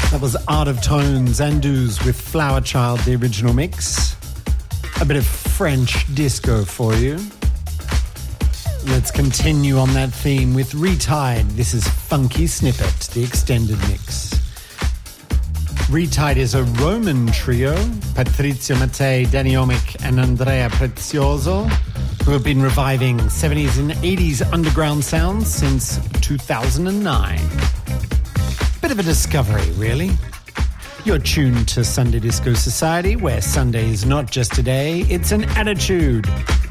That was Art of Tones, Andus with Flower Child, the original mix. A bit of French disco for you. Let's continue on that theme with Retied. This is Funky Snippet, the extended mix. Retied is a Roman trio, Patrizio Mattei, Danny Omic and Andrea Prezioso, who have been reviving 70s and 80s underground sounds since 2009. Bit of a discovery, really. You're tuned to Sunday Disco Society, where Sunday is not just a day, it's an attitude.